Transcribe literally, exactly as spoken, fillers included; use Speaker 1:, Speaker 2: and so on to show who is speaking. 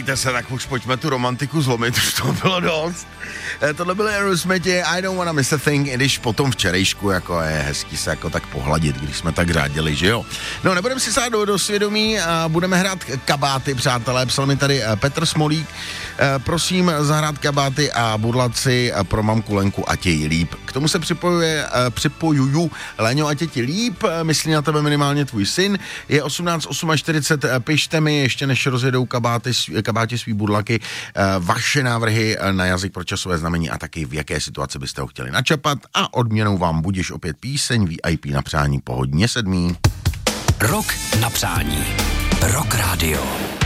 Speaker 1: Nebojte se, tak už pojďme tu romantiku zlomit, už to bylo dost. E, tohle byly Aerosmithi, I don't wanna miss a thing, i když potom včerejšku jako je hezký se jako tak pohladit, když jsme tak řádili, že jo. No, nebudeme si sát do, do svědomí a budeme hrát kabáty, přátelé, psal mi tady Petr Smolík. E, prosím, zahrát kabáty a budlaci pro mamku Lenku, ať je jí líp. K tomu se připojuje, e, připojuju, Léňo, ať je ti líp, myslí na tebe minimálně tvůj syn, je osmnáct čtyřicet osm, pište mi, ještě než rozjedou kabáty, kabáti svý budlaky, vaše návrhy na jazyk pro časové znamení a taky v jaké situaci byste ho chtěli načapat a odměnou vám budiš opět píseň V I P na přání po hodině sedmý.
Speaker 2: Rok na přání. Rock Radio.